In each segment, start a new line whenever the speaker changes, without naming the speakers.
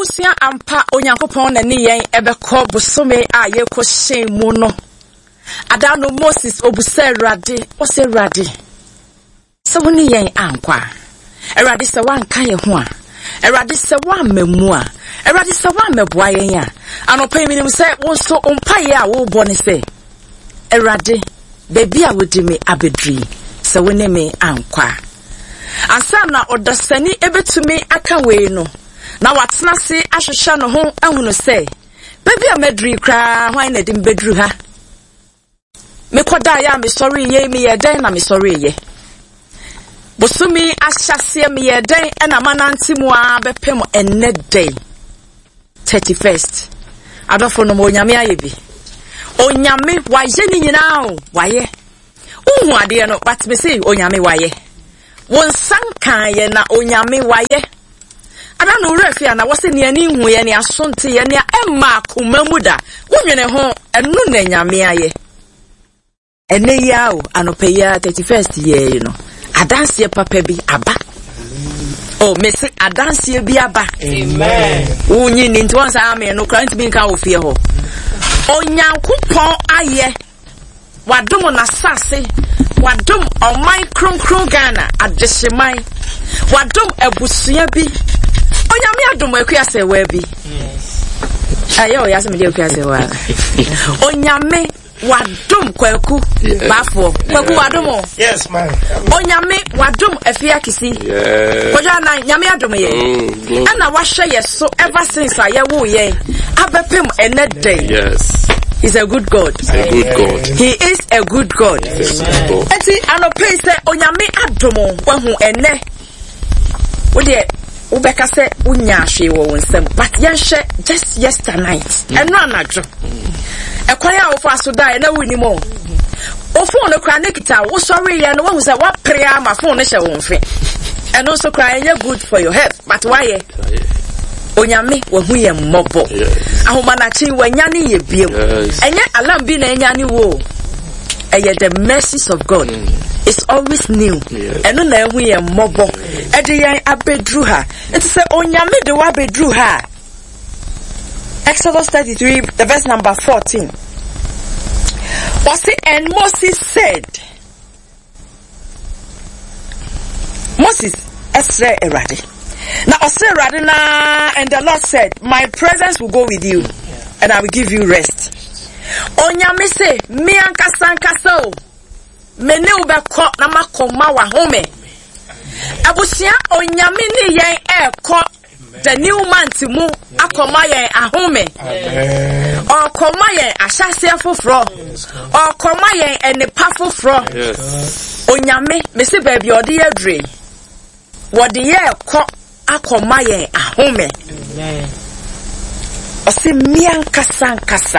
Abusia ampa onyankopon na ne yen ebekọ bosome a yekọ hyen mu no. Ada no Moses obusa Awurade, o se Awurade. Se woni yen ankwa. Awurade se wanka ye ho a. Awurade se wa mamu a. Awurade se wa meboa yen a. Anopa minim se wo so ompa ye a wo bo ne se. Awurade, baby a wodi me abedri. Se woni me ankwa. Ansa na odasani ebetumi aka we no. Na watena se ahwehwe no ho ahunu se baby a medri kra hwan na dim bedru ha me koda ya me sorry ye me ye den na me sorry ye bosumi ahyase me ye den na mananti mu a bepem enne day 31st adofo no mo nyame aye bi onyame waye ni nyina o waye uhu ade no but me say onyame waye won sankan ye na onyame waye Ada no refia na wose ne ani hu ye ne asonte ye ne emma komamuda wonwene ho enu na nyame aye ene ya o anopeya 31st ye no adanse papa bi aba oh me say adanse bi aba amen unyi ni nti wonsa ame no kra nti bi nka ofie ho onyankopon aye wadom na sase wadom oman kronkron Ghana adesemai wadom abusua bi Onyame adom akuase wa bi. Yes. Ayo ya se me akuase wa. Onyame wadom kwaku bafo. Kwaku wadom.
Yes man.
Onyame wadom afia kisi.
Yes.
Koja na nyame adom ye. Ana wahwe ye so ever since aye wo ye. Abepem ene day.
Yes.
He's a good God.
He's a good God.
He is a good God. Enti anope se onyame adom wa hu ene. Wo de Ubeka se unya hwe wo wonsem but yenhwe just yesterday night eno anadwo ekwan a wo fa so da na wuni mo o phone no kra nekita wo sorry ye no wo say wa prayer ma phone no hye wo mfe eno so kra ye good for your health but why ye onyame wo hu ye mmobo ahoma na chi wanya ne ye biem enye alam bi na enya ne wo the mercies of God is always new. Eno na ehu ye mmobo. Ede yan abedru ha. It say onyame de wa bedru ha. Exodus 33 the verse number 14. And Moses said, Moses esre erade. Now osre erade na and the Lord said, my presence will go with you and I will give you rest. Onyame se mi ankasa o mene ubekọ na makoma wa home abusia onyame ni yen ekọ the new month mu akoma yen ahome okoma yen ahyase afoforo okoma yen enipa foforo onyame me se ba bia ode yadre wode ye ekọ akoma yen ahome ose mi ankasa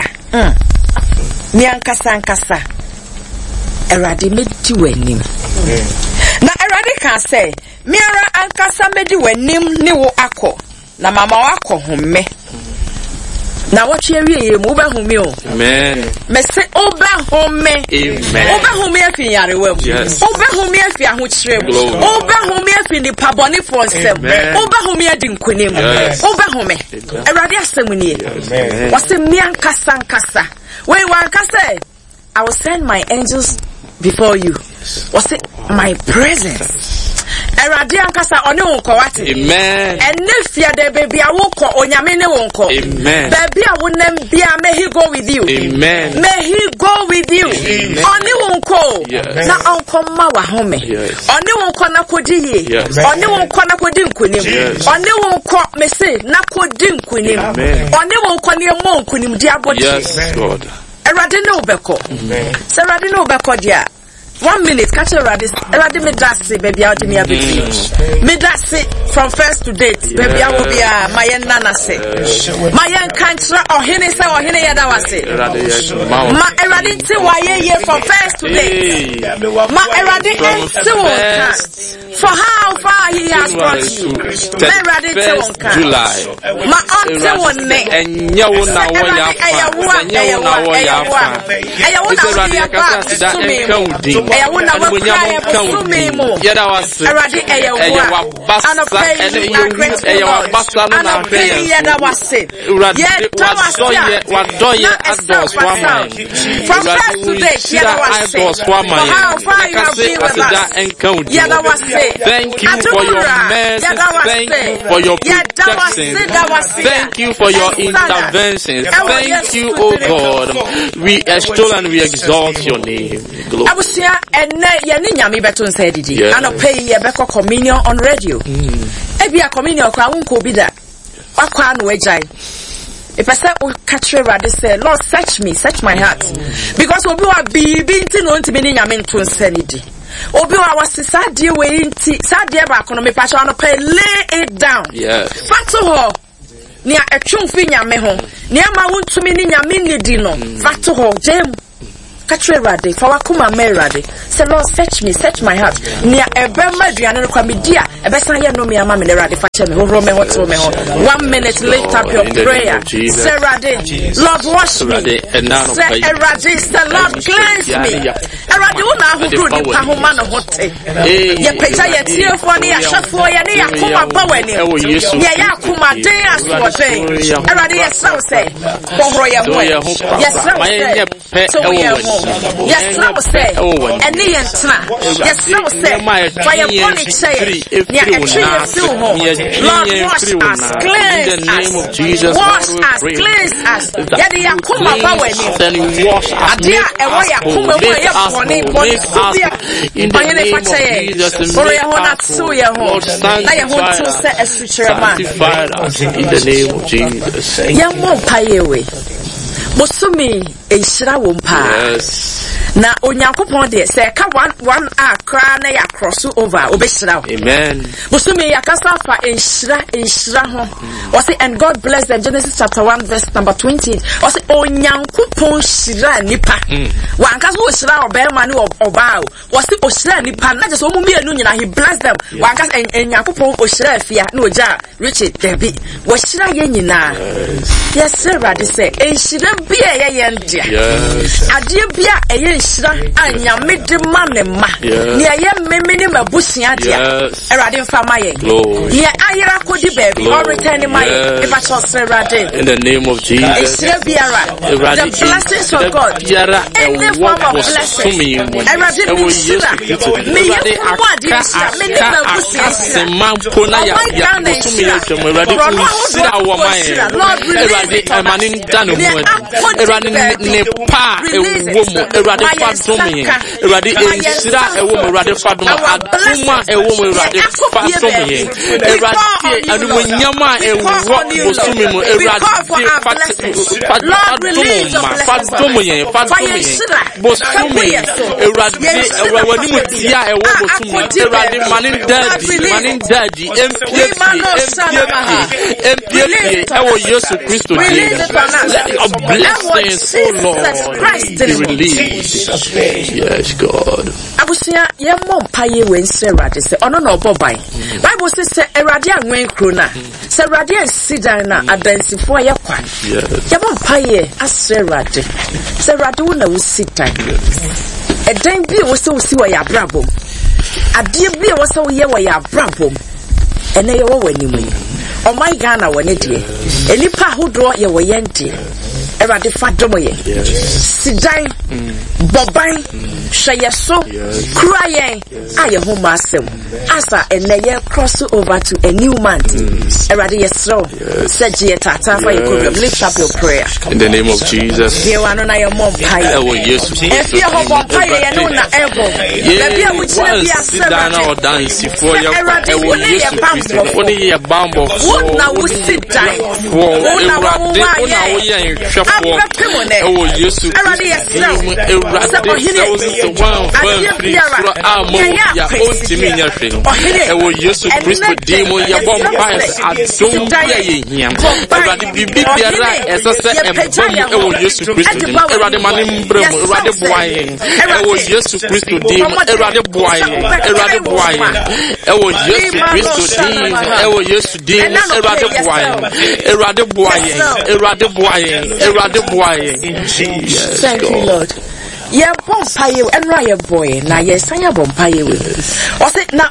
Miankasa Erade medi wanim na erade ka say miara ankasa medi wanim ne wo akọ na mama wakọ homme na watwe wiye mu ba home o amen me se oba home amen oba home afi yare wam oba home afi ahokyerem oba home afi ni pabone for nsem oba home adi nkonem oba home erade asem ni wase miankasa When one say, I will send my angels before you. Was it my presence? Erade ankasa one wonko wate. Amen. Enefia de baby a wonko onyame ne wonko. Amen. Baby a wonem bia may he go with you. Amen. May he go with you. Oni wonko. Na onko ma wa home. Oni wonko na kodi ye. Oni wonko na kodi nkunim. Oni wonko me say na kodi nkunim. Oni wonko ne mo nkunim di abodi. Yes Lord. Erade no beko. Amen. Se erade no beko dia. 1 minute, catch a Erade me dasi, baby, out in me me dasi from first to date, baby, I will be a Mayan Nana say. Mayan can't or hine say or hine yadawase. Ma Erade say why ye from first to date. Ma Erade and so for how far he has brought you. Erade say July. Ma until one name. And you na one ya. Eya wona wa cry bosome mo.
Yeda was
Erade eya wa. And a praise
eya wa basa no na hwe.
Yeda was it. From first to date, Yeda was it. How far you have been with us. Yeda was it.
Thank you for your mercy. Thank you for your protection. Thank you for your interventions. Thank you, oh God. We extol and we exalt your name.
I was here and yani nyami beto nse didi. And pay ye beko communion on radio. Ebi a communion kwa unko bi da. Wakwa no ejai. If I say o catch Erade say, Lord search me, search my heart. Because obi wa bibi nti no ntimi ni nyame nto nse nidi. Obi wa wase sadie we nti sadie ba kono me pa cha no pay lay it down.
Yes.
Fato ho. Nia etwumfi nyame ho. Nia ma wontumi ni nyame nidi no. Fato ho jem. Catch Erade, for wakuma Erade. Say Lord search me, search my heart. Nia ebema duane no kwa media. Ebesa ye no me ama me Erade fa che me ho me ho to me ho. 1 minute lift up your prayer. Say Erade, Lord wash me. Say Erade, say Lord cleanse me. Erade una ho bru ni pa ho ma no hote. Ye peja ye tie fo ni ahwefo ye ni yakoma ba wani. Ye yakoma den aso den. Erade ye say say, bohro ye ho. Yes say. Yes, I will say, and the entire. Yes, I will say, for your body say, near a tree of silver. Lord, wash us, cleanse us, wash us, cleanse us. Yadi Yakuma Baweni, then wash us, dear, and why Yakuma Baweni, in the name of Jesus, for your honor, so your home. I want to set a future man. In the name of Jesus. Young one payewe. Bosumi enshira wo mpa na onyankopon de se ka one akra na ya cross over obeshira. Amen. Bosumi yakasa fa enshira ho. O say and God bless them. Genesis chapter 1 verse number 20. O say onyankopon shira nipa. Wan kaso o shira obema ni oba o say o shira nipa na just o mu mienu nyina he bless them. Wan kaso onyankopon o shira afia na oja Richard Debbie wo shira ye nyina. Yes Erade say enshira bia ye yendia. Yes. Adie bia eye nshira anyame de ma ne ma. Ne ye memeni mabusia dia. Erade mfama ye. Ne ayira kodi baby or return my if I shall say Erade. In the name of Jesus. The blessings of God. Any form of blessing. Erade me nshira. Me ye kwa dia nshira. Me ne mabusia nshira. Lord release Erade ne pa ewomo Erade fadomi Erade ensira ewomo Erade fadomi aduma ewomo Erade fadomi Erade anunyama ewo bosumi mo Erade fadomi bosumi Erade ewani mutia ewo bosumi Erade manin daddy empie ewo Yesu Kristo let your blessings, oh Lord, be released. Yes, God. Abusia, ye mom paye when Erade say, oh no, Bobai. Bible says, Erade and Wayne Krona. Say, Erade and Sidana, advancing for your quan. Ye mom paye, as Erade. Say, Raduna will sit time. A dame be was so see why your brabo. A dear be was so ye why your brabo. And they all when you mean. Oh my Ghana when it ye. Any pa who draw your way empty. Erade fadomo ye. Sidai. Bobai. Shayeso. Crying. Aye home asem. Asa and ye cross over to a new month. Erade yesro. Seji tata for your program. Lift up your prayer. In the name of Jesus. Ye wano na your mom pie. If you have a pie and no na elbow. Maybe I would say be a seven or dance for your Erade only a bambo. Na wo sit down. Ona wa oh Yesu Erade yesro. Sabo hine. Ya ontimi nya hwe. Oh Yesu Kristo demo ya bomba adom ya yehia. Erade bibi biara esese ebom oh Yesu Kristo demo. Erade manimbrem, Erade boaye. Oh Yesu Kristo demo, Erade boaye. Erade boaye. Oh Yesu Kristo demo, oh Yesu demo, Erade boaye. Erade boaye. Erade boaye. Erade boaye. Yes, thank you, Lord. ye bompaye enra ye boy na ye sanya bompaye we o se na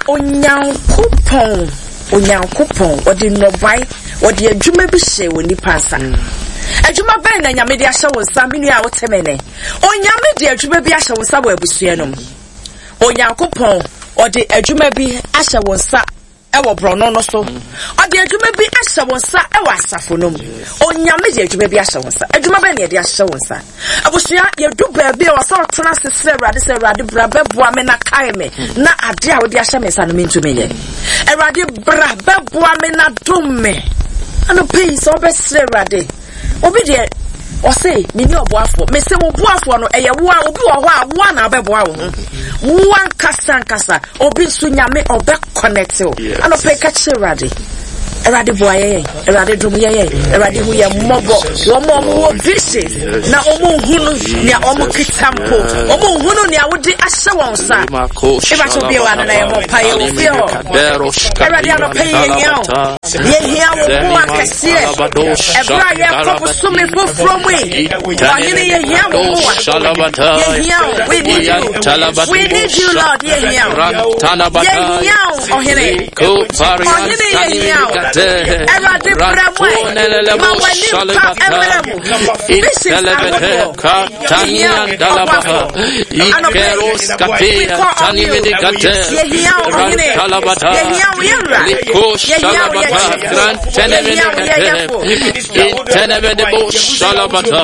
onyankopon odi nobai odi adwuma bi hye woni pasa adwuma ben na nyame de ahye wonsa mini a wotemene onyame de adwuma bi ahye wonsa wa abusua no onyankopon odi adwuma bi ahye wonsa ewo brono no so odi adwuma bi ahye wonsa ewo asafo no onyame de adwuma bi ahye wonsa adwuma ben na de ahye wonsa abusua ye du ba bi o so tena sesre Awurade bra beboa me na kae me na ade a wodi ahye me sa no mentumi ye Awurade bra beboa me na dum me ano pay so be sre Awurade obi de o say me ni oboafo me se oboafo no eye wo a obi wo ho a wo na beboa wo wo ankasa obi so nyame obe connect o ano pay ka che Awurade boa ye Awurade dum ye Awurade hu ye mobo wo mo vision na omo hunu nia omo kitampo omo hunu nia wodi ahye won sa eba so bi wa na ye mo paye wo fi ho Awurade ano paye ye ye hia wo bo akese ebra ye ko sumi foforo mu wa hini ye hia wo bo ye hia we need you Lord ye hia o hini ye hia Awurade bramo ma wani pa emremo Bishop Katania Dalabaha Ikeros Katea Tani Medicate Rantalabata Likos Shalabata Grand Tenemedicate Tenemedebo Shalabata.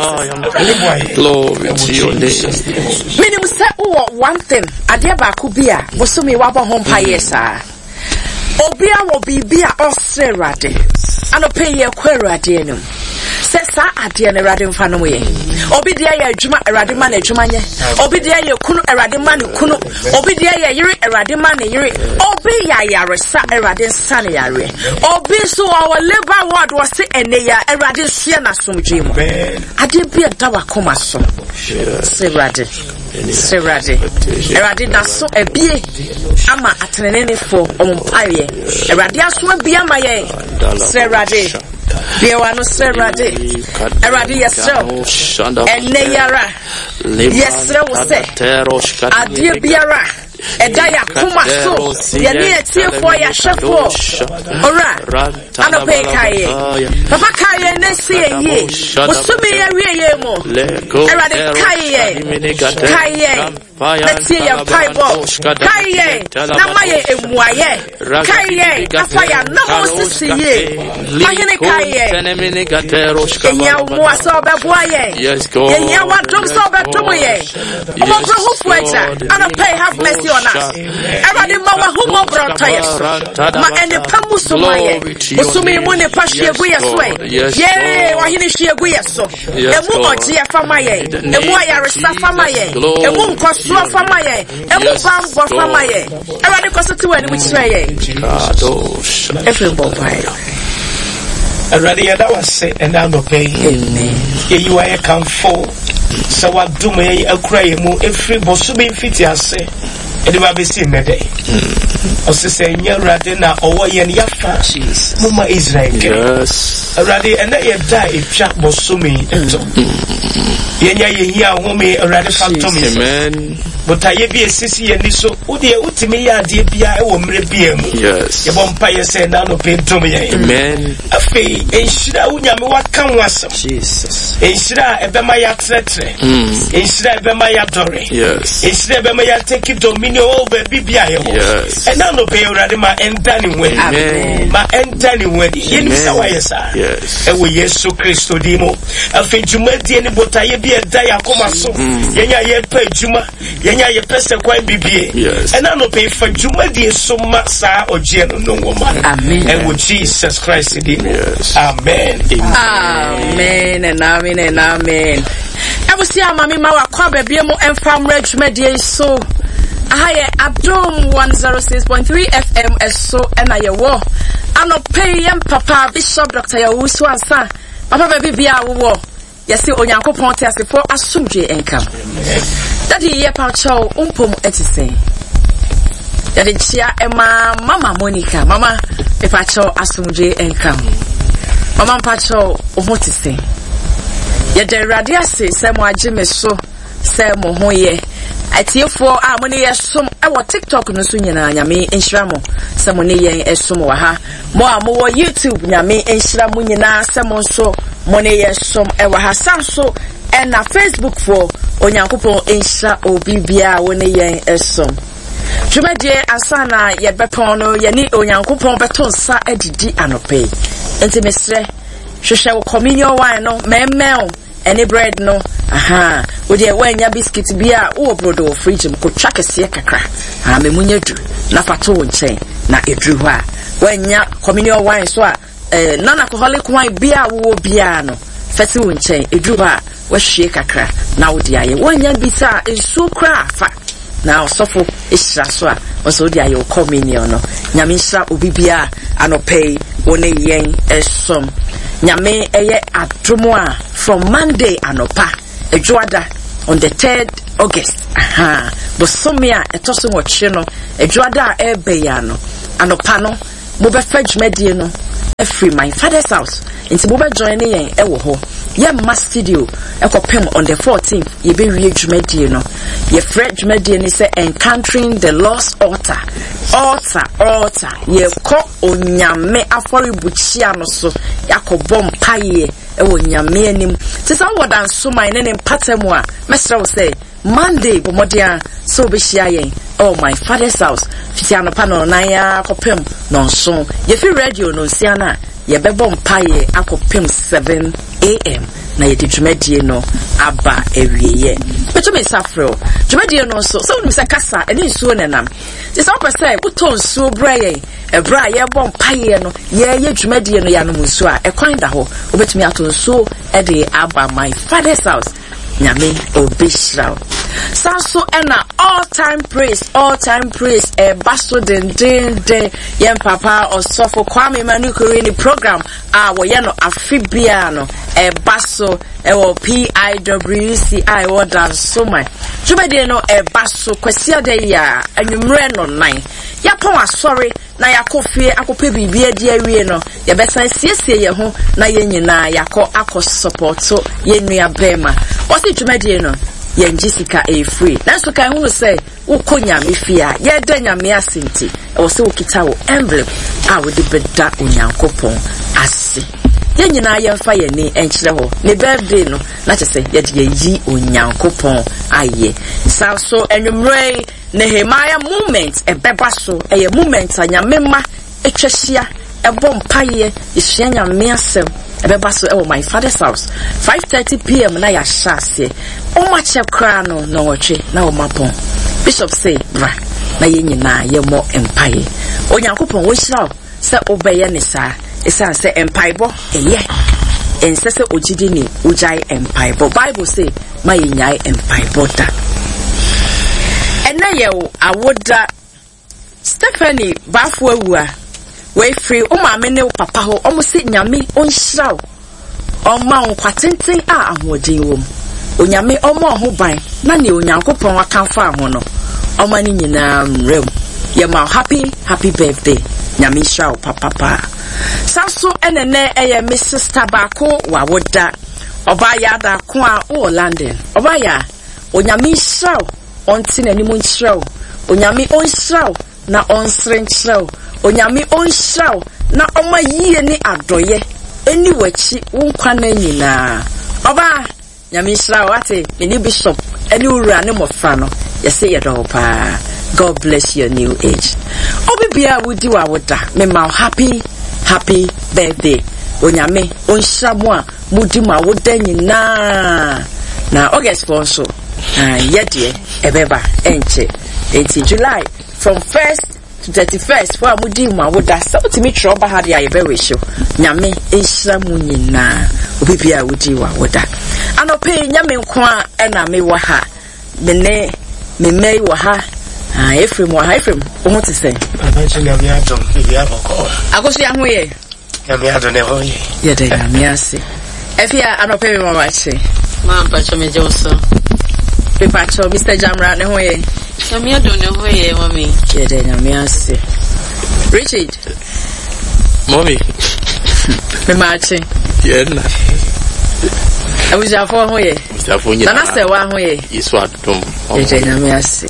Glory to your name. Meaning say one thing Adiaba Kubia Bosumi Waba Home Payesa Obia wo bibia osre Awurade anope ye Awurade enum se sa ade na Awurade mfa no ye obi de ye adwuma Awurade ma na adwuma nye obi de ye kunu Awurade ma na kunu obi de ye yire Awurade ma na yire obi ya yaresa Awurade nsa na yare obi so our labor word was say ene ya Awurade sua na somdwe mu ade bia dawa koma so se Awurade Awurade na so ebie ama atenenefo ompaye Awurade aso ebie ama ye se Awurade Biwa no se Awurade yesro enne yara yesro wo se ade biara edaya kuma so ye ne etie for ya hwefo ora anope kaye papa kaye ne se ye osumi ye wiye mo Awurade kaye let's ya Bible kaye na maye emuaye kaye afaya na mo sisi ye mahene kaye enya mo so beboaye enya wadom so bedomo ye omobro hofueta anope have mercy on us Awurade ma wa humo brotaye ma ene pamuso maye osumi mu ne pahwe gu yeso ye wahene hwe gu yeso emu oje afamaye emu ayaresa famaye emu nkoso famaye emu bambo famaye Awurade koso ti wani wichiraye every boy
Awurade ya da wase enda no pay ye you are come for so what do me akura ye mu every boso be fiti ase ede ba be si nede o se se nya Awurade na owo ye ne yafa mama Israel
yes
Awurade enda ye da e twa boso me eto ye nya ye hia ho me Awurade factor me
amen
but aye bi esisi ye ni so wo de utimi ya de bia e wo mre bia mu
yes
ye bom pa ye se na no pe dom ye
amen
afei enhira unyame waka wasam
Jesus
enhira ebema ya tretre enhira ebema ya dore
yes
enhira ebema ya take dominion over bibia ye
yes
and now no pe Awurade ma enta ni wen ma enta ni wen ye ni sa wa yesa
yes
e wo Yesu Kristo dimo afei jumadi ni botaye bi eda yakoma so yenya ye pa juma yenya ye pese kwan bibie and now no pe fa jumadi so ma sa oje no ngoma
amen
e wo Jesus Christ dimo
yes
amen
amen and amen and amen abusi amami ma wa kwa bebie mu emfa mra dwumadie so ahaye Adom 106.3 FM eso ena ye wo anope yem papa Bishop Dr. Yawusu ansa papa baby bia wo yesi onyankopon te asefo asomdwe enkam daddy ye pa chow umpom etisen daddy chia ema mama Monica mama e pa chow asomdwe enkam mama pa chow omotisen ye de Awurade ase se mo agye me so say mo ho ye atiefo a mo ne yesom e wo TikTok no so nyina nyame enhira mo se mo ne yen esom wa ha mo a mo wo YouTube nyame enhira mo nyina se mo so mo ne yesom e wa ha samso e na Facebook for onyankopon enhira obibia wo ne yen esom Jumedie asana ye bepon no ye ni onyankopon beto nsa adidi anope enti mesre hwehwe wo communion wine no memmel any bread no aha wo de wanya biscuit bia wo brodo wo fridge ko twakese kakra ha me munye du na fato wo nchen na edru ho a wanya communion wine so a non-alcoholic wine bia wo bia no fete wo nchen edru ho a wo hwie kakra na wo de aye wanya bisa ensu kra fa na osofo ishra so a oso de aye communion no nyame hra obibia anopei woni yen esom nyame eye adromo a from Monday anopa ejuada on the 3rd August aha bosomia etoso woche no ejuada ebeya no anopa no mo be fa dwumadie no free my father's house inti mo be join yen e wo ho ye ma studio ekopem on the 14th ye be wie dwumadie no ye fred dwumadie ni say encountering the lost altar ye ko onyame aforibuchia no so yakobom paye e wo nyame anim ti sa wodan so man ne mpatemu a mesra wo say Monday bomodia so be shia yen oh my father's house fitiano pano na ya kopem no so ye fi radio no siana ye bebom paye akopem 7 AM na ye dwumadie no aba ewieye beto me safro dwumadie no so no se kasa ene nsuo nenam ti sa pese buto nsuo braye ebra ye bom paye no ye dwumadie no ya no nsuo a ekwan da ho obetumi ato nsuo e de aba my father's house nyame obishra sanso ena all time praise baso den yen papa osofo Kwame Manukuri ni program a wo ye no afibia no baso wo PIWCI wo dan so man jumede no baso kwasia de ya anwumre no nan ya pon asori na yakofie akope bibia di awie no ye besan siesie ye ho na ye nyina yakọ akọ supporto ye nua bema wasi jumede no ye njisika e free nanso kan hu say ukonya mefia ye da nyame asenti e wo se ukita wo envelope a wo de beda onyankopon ase ye nyina ye mfa ye ni enkyere ho ne birthday no na chese ye de yi onyankopon aye so enwumre Nehemiah moment ebeba so eye moment anyamema etwahia ebom paye ehia nyame asem ebeba so ewo my father's house 5:30 PM na ya hyase o ma chekra no no woche na o mapon bishop say bra na ye nyina ye mo empaye onyankopon wo hyira se obeye ne sa esa se empaibo eye ense se ogidi ni ujai empaibo bible say ma ye nyai empaibo da ena ye awoda Stephanie bafo awua we free o ma me ne papa ho o mo se nyame onhyira o ma onkwatenten a ahodin wom onyame o ma ho ban na ne onyankopon akanfa ho no o ma ni nyina mrem ye ma happy birthday nyame hyira o papa sanso enene eye me sister bako wa woda oba ya da ko a o London oba ya onyame hyira onti na nimu nhyiraw onyame onhyiraw na onsre nhyiraw onyame onhyiraw na oma yie ni adoye eni wachi wonkwa na nyina oba nyame nhyiraw ate ni bishop eni wura ne mofra no yese yedo pa God bless your new age obibia wudi wa woda me ma happy birthday onyame onhyira mo a mudi ma woda nyina na August for so yedie ebeba enche 18 July from 1st to 31st for amudi ma woda so timi tro ba ha dia yebe we show nyame enhyira mu nyina obibia wudi wa woda anope nyame nko a na me wa ha me mei wa ha Ephraim o mo te say
abanchi na bia dom bia boko
akoso ya hoye
ya bia do ne hoye
ye de na me ase efia anope me mama che
Mampa chomeje oso.
Pepacho Mr. Jamra ne hoye.
Chamia do ne hoye mami.
Yede na me ase. Richard.
Mommy.
Me mache.
Yena.
Abujafo ho ye.
Abujafo nyina.
Na se wa ho ye.
Yesu adom.
Eje nyame ase.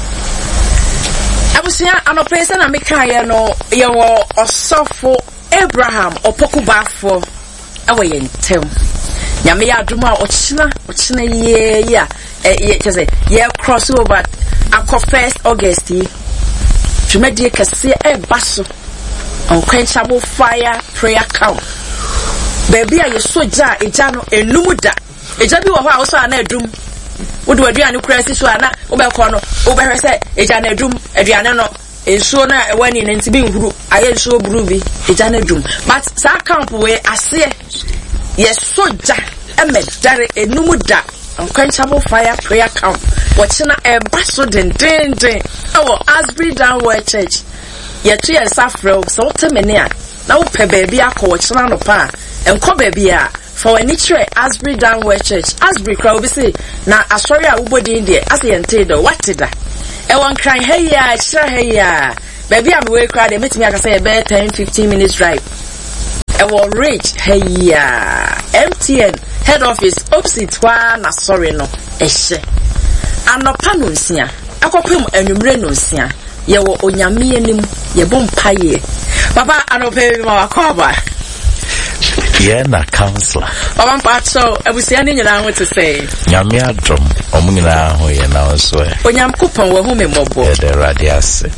Abusia anopese na mekaye no ye wo osofo Abraham opokubafo awe ye ntem. Nyame ya adom a ochina ye ya say ye cross over akọ 1st August yi. Tumedie kase baso. Unquenchable fire prayer camp. Baby a yesoja eja no enumuda. Eja bi wo ho a wo so ana adum. Wo de aduane kura si so ana wo be kọ no wo be hwese eja na adum aduane no ensuo na wani ne ntibi nhuru aye ensuo buru bi eja na adum. But sa camp we ase yesoja emedare enumuda. Unquenchable fire prayer camp. Wachina baso den ewo Asbury Downward Church. Yetu ye safro so temene a na wo pe baby akọ wachina no pa enko baby a for any tray Asbury Downward Church. Asbury crowd be say na asori a ubodi ndie ase yente do watida e won kran hey ya chira hey ya baby am we crowd e metimi aka say be 10-15 minutes drive e won reach hey ya MTN head office opposite wa na sorry no ehye anopa no nsia akopem anwumre no nsia ye wo onyame anim ye bompaye papa anope ma wakoba
yeah na counselor
Baba mpacho abusia ni nyina ho to say
nyame adom omunyina ho ye na so
onyam kupon wo hu me mobo
the radiase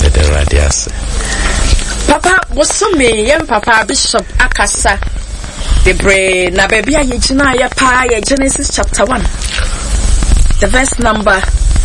papa bosome yem papa Bishop akasa debre na baby aye gina ye pa ye Genesis chapter 1 the verse number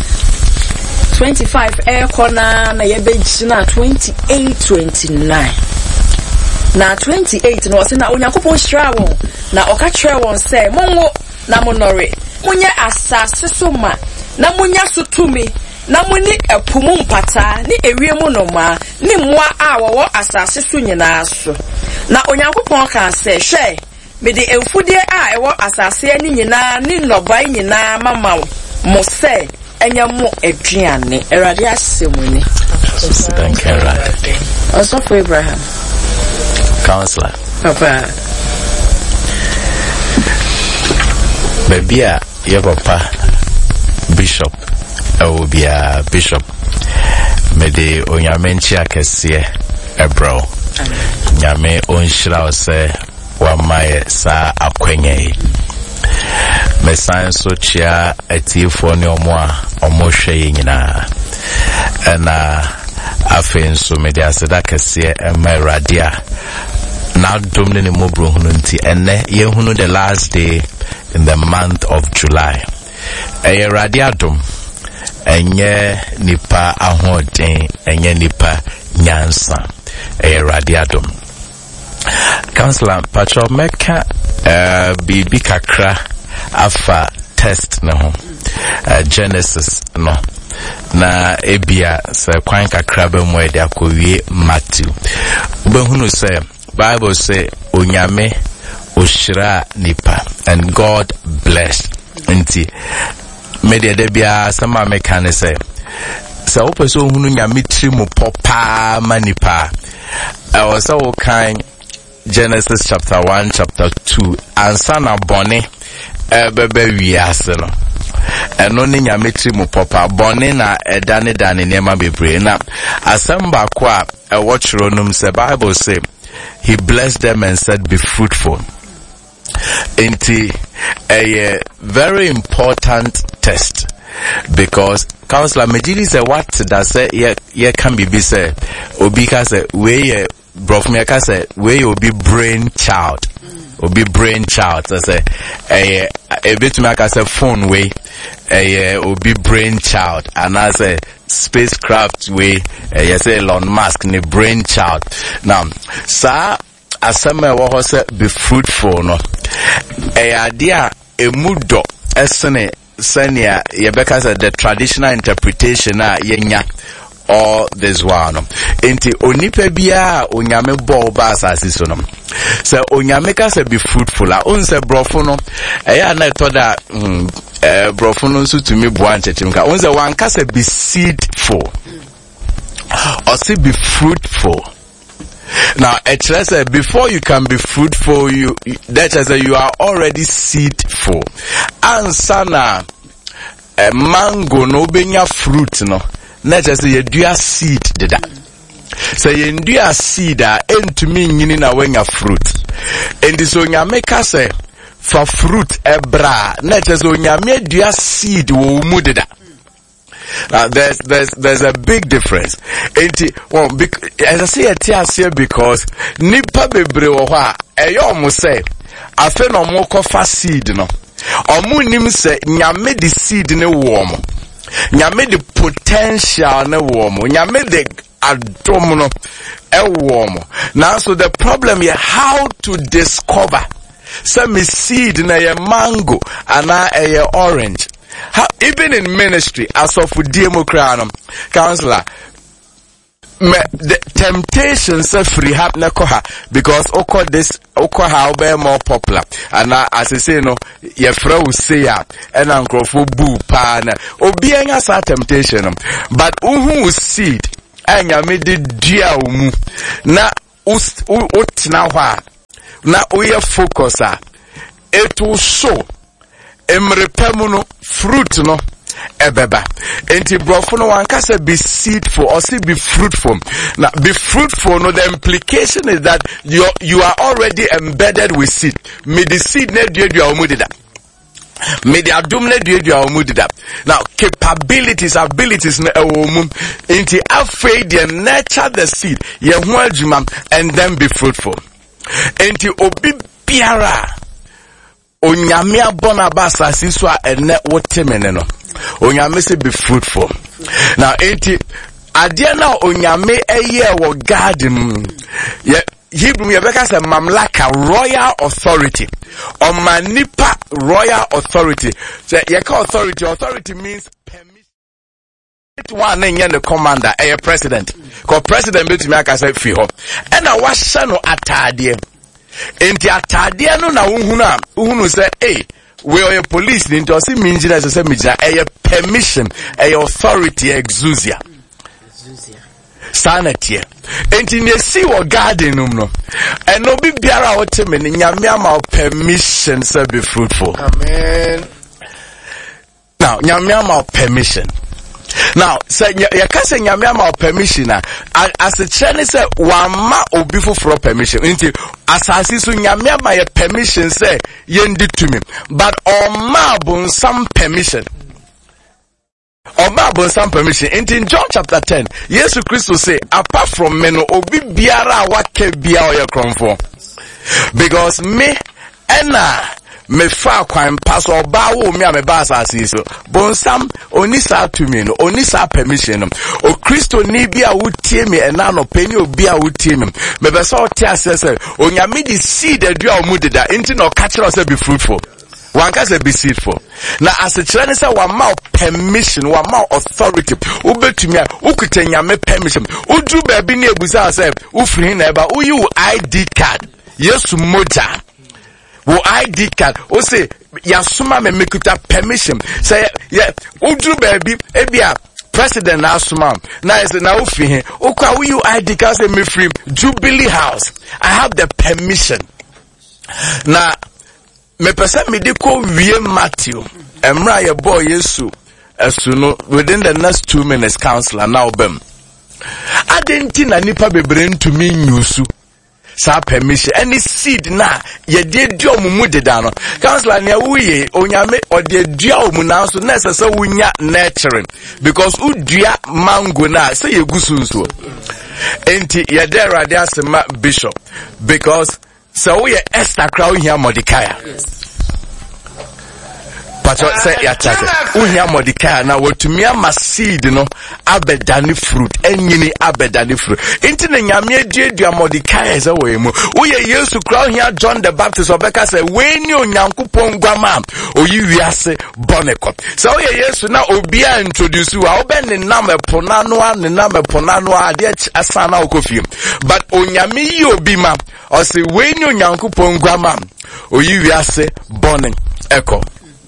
25 corner na ye be gina 28-29 na 28 no se na onyankopon hira won na okakire won se monwo na monore munye asase so ma na munya sotumi na muni epumu mpata ni ewiemu no ma ni mmoa a wo asase so nyina so na onyankopon kan se hwe me de emfudie a ewo asase ani nyina ni nobai nyina mama mo se enya mo aduane erade asemuni
thank you right
also for Abraham
counselor
papa
baby your papa Bishop Obia Bishop mede onyamenchi akese ebro nyame onhira ose wa mai sa akwenye me sanso chia atifo ne omo a omohwe nyina na afenso mede aseda kese emeradia na domne ne mobro hunu nti enne ye hunu the last day in the month of July radiadom enye nipa ahoden enye nipa nyansa radiadom counselor patro meka bibi kakra afa test no Genesis no na ebia se kwan kakra be mo ede akowie Matthew ubehunu se Bible say onyame oshira nipa and God blessed nti media de bia sama mekane say so opeso hunu nyame trimu popa manipa was so kind Genesis chapter 1 chapter 2 ansa na bone bebe wiase no eno ni nyame trimu popa bone na edane dane nema bebre na asamba kwa watchro num se Bible say he blessed them and said be fruitful. Into a very important test because counselor Medili say what does say ye can be say obika say we brofmiaka say we obi brain child say a bit make say phone way obi brain child and I say spacecraft way you say Elon Musk ni brain child now sir asema wo say be fruitful no idea emudo esene senia yebeka say the traditional interpretation na yenya all this one enti onipa bia onyame bo ba asase so no so onyame ka say be fruitful a on say brofo no eya na etoda brofo no so to me boanchechim ka on say one ka say be seedful or say be fruitful Now, before you can be fruitful, you are already seedful. Ansana mango no benya fruit no. You do a seed dida. So you do a seed entumi nyini na wenya fruit. And so nyameka say for fruit ebra. So nyame do a seed wo mudida. There's a big difference. As I say because nipa bebre wo ha eyo mo say afe no mo kofa seed no omu nim say nyame the seed ne wo mo nyame the potential ne wo mo nyame the adom no e wo mo. Now so the problem is how to discover some seed na ye mango ana ye orange. Even in ministry, as of Democrat counselor, the temptations of free have because how be more popular. And as I say, no, your friend will say, and uncle for boo pan, obeying us a temptation. But who seed, and you made the dear na now we are focus, it will show. Emrepemuno fruit no ebeba enti brofo no wanka say be seedful or say be fruitful. Now be fruitful no, the implication is that you are already embedded with seed. Me the seed na dua omudida, me the adum na dua omudida. Now abilities na ewomum enti afei the nurture the seed ye ho adwuma and then be fruitful. Enti obi biara onyame abona basa siso a ene wotemene no onyame se be fruitful. Now enti ade na onyame eye wo garden Hebrew yebeka se mamlaka, royal authority or manipa royal authority. So authority means permission. One in the commander a president called president betimi aka say fi ho and na wahye no atade. Enti atade no na uhunu say we are police into see minjina say mija a permission a authority exousia sanity. Enti ne see what garden no and no be biara wote me nyame ama permission say be fruitful. Amen. Now nyame ama permission. Now, say you can say nyame ama permission as a chene say wama obi for permission. Nti asasi so nyame ama your permission say yendi to me. But oma bon some permission. Oma bon some permission. Nti in John chapter 10, Jesus Christ say apart from me no obi biara wake bia o ye kromfo. Because me ena me fa kwan pass oba wo me ameba asase so bonsam onisa to me no onisa permission no o Kristo ni bia wutie me ena no pani obi a wutie me be so tie asese onyame di seed adua omudida enti no ka kire say be fruitful one can say be seedful. Now as a children say one mouth permission, one mouth authority ubetumi a ukute nyame permission udu baby ni ebusa say ufri neba uyu ID card yesu moja wo ID card o say yasuma me mekuta permission say yeah udu baby ebia president asuma na is na ofi he okwa wo you ID card say me free Jubilee House I have the permission na me person me de ko wie Matthew emra ye boy Yesu esuno within the next 2 minutes counselor now bem adenti na nipa bebre ntumi nyusu sa permission any seed na ye de omumu deda no counselor na wuye onyame ode dua omu na so na sese wunya nurturing because udua mango na say ye gusunso enti ye de rade asema bishop because so we Esther crowd here Mordecai Pato say ya chate uhia Mordecai na wotumi ama seed no abedani fruit enyini abedani fruit enti na nyame aduadua Mordecai ze we mu uye Yesu crowd here John the Baptist obeka say we ni onyankopon gwama oyi wiase bonekop so uye Yesu na obi a introduce wa obe ne nam eponano ade asana okofiem but onyame yi obi ma o say we ni onyankopon gwama oyi wiase bonen eko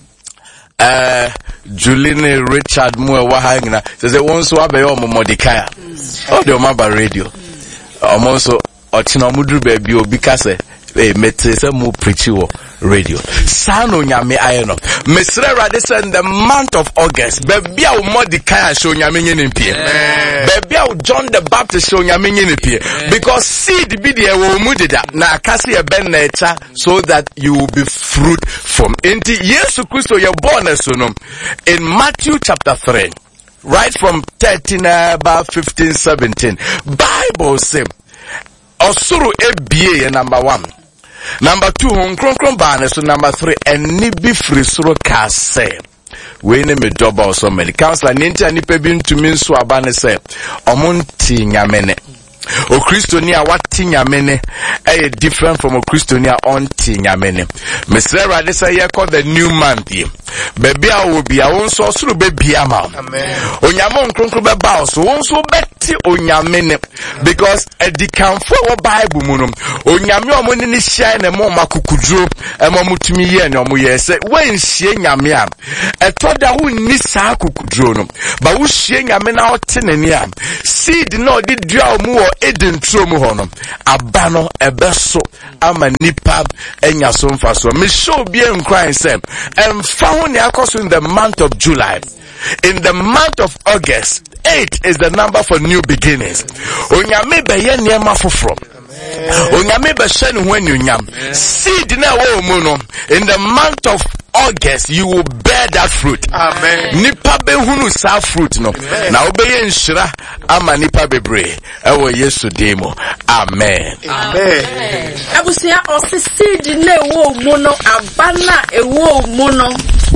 Juline Richard Mwe wahangina says once wa be Mordecai oh the maba radio almost ochino mudru baby obi kase mete se mu preach wo radio sano nyame ayeno mesre rade say in the month of August baby a Mordecai show nyame nyene pie baby a John the Baptist show nyame nyene pie because seed be there wo mu deda na akase e ben na echa so that you will be fruit from enti Yesu Kristo ye born so no in Matthew chapter 3 right from 13 about 15 17 Bible say osuru ebie number 1 number 2 honkronkron bane so number 3 eni bi free soro kase we ne me double so many counselor ninti ani pe bi ntumi nso abane se omonti nyamene o Kristoni a wati nyamene e different from o Kristoni a onti nyamene mesre rade say ye call the new man bi baby a wo bia won so soro be bia ma amen onyamo nkronkro be ba so won so beti onyamene because edikanfo wo Bible mu no onyame omo ni hia na mo makukuduro emo mutumi ye na omo ye se wen hie nyame a etoda wo ni sa kukuduro no ba wo hie nyame na otenani a seed no di dua omo wo Eden trom hono abano ebeso ama nipa enya so mfa so me show bi enkran say emfa ho ne akoso in the month of July. In the month of August 8 is the number for new beginnings. Onyame be ye niema foforo onyame be hye ne ho anyunyam seed na wo mu no in the month of August you will bear that fruit. Amen. Nipa be hunu sa fruit no. Na obeye nshira ama nipa bebre. Ewo Yesu demo. Amen.
Amen. Abusia osisi ne wo mu no abana ewo mu no.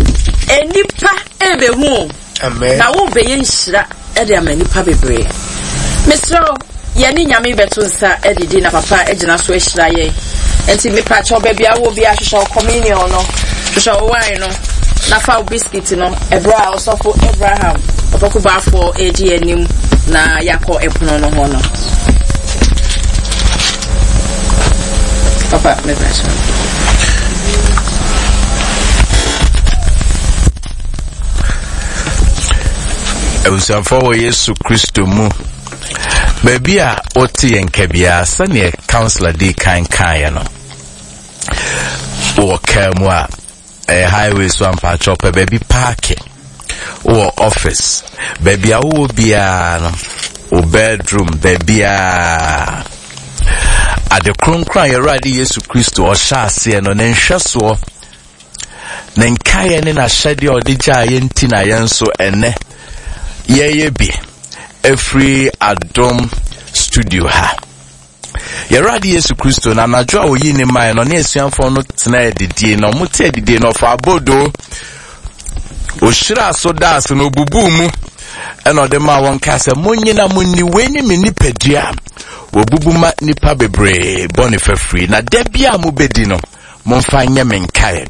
Enipa ebe hu. Amen. Na wo beye nshira e de ama nipa bebre. Mesro yani nyame beto nsa edidi na papa ejina so ehira ye. Enti me pa cho baby awo bi ahwehwe communion no. Hwehwe wine no. Na fa biscuit no. Ebra osofo Abraham. Opoku ba for edi anim na yakọ epono no ho no. Papa me pa cho.
Ebusanfo Yesu Kristo mu baby a oti enkabia sane counselor di kan no wo kamu a highway so ampa chop baby park wo office baby a wo bia no wo bedroom baby a ade kronkran ye radi Yesu Kristo o sha ase no ne nhweso ne nkae ne na hyade o de gya ye ntina ye nso ene ye bi every Adom studio ha Yeradi Yesu Kristo na najwa oyi ni mai no ne esuanfo no tena edidie no muti edidie no fa abodo oshira so das no bubu mu eno de ma won kase monyina munni weni me nipadua wo bubu ma nipa bebre bonifa free na debia mu bedi no momfa nya menkae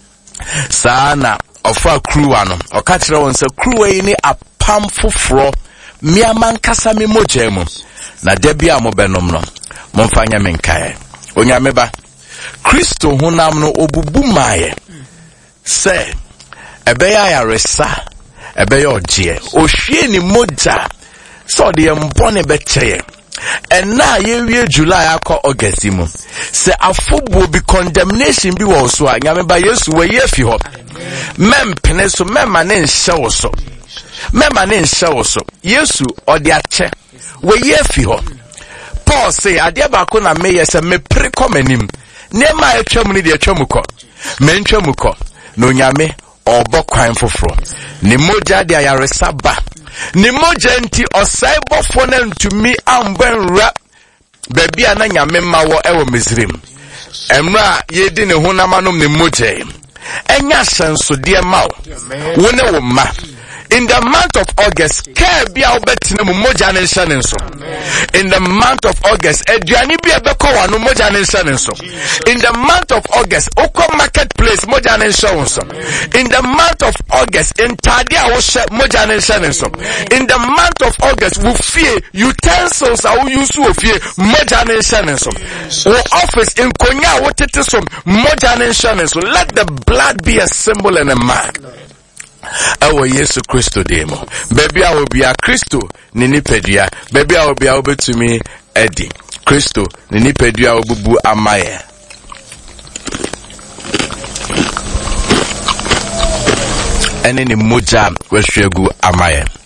sana ofa kruwa no okachira won se kruwa yi ni apam foforo miaman kasa mi mojemu na debia mo benom no momfanya menkae onyame ba Kristo hunam no obubu maye se ebeya ya resa ebeya oje ohwie ni moja so de mbone beteye ena ye July akọ August mu se afobo bi condemnation bi wo so a nyame ba Yesu we ye fi ho mempene so mema ne nhye wo so mema ne nhye wo so Yesu odi ache we ye fi ho Paul say ade ba ko na me yese me pre komanim ne ma atwam ni de atwam ko me ntwam ko no nyame obokwan foforo ni moja de ayaresa ba ni moja nti osai bofo na ntumi ambanra baby ana nyame mawo ewo Misrim emra yedi ne hunamanom ni moja enya senso de mawo wona wo ma in the month of August care bia obetina mu moja ne nhyane nso in the month of August aduani bia beko wa no moja ne nhyane nso in the month of August okọ marketplace moja ne nhyane nso in the month of August entade a wo hye moja ne nhyane nso in the month of August wo fie utensils a wo use wo fie moja ne nhyane nso wo office in konya wo tete so moja ne nhyane nso let the blood be a symbol and a mark. Ewo Yesu Kristo demo baby a obi a Kristo ni nipadua baby a obi a obetumi edi Kristo ne nipadua obubu amaye ene ni moja wahwegu amaye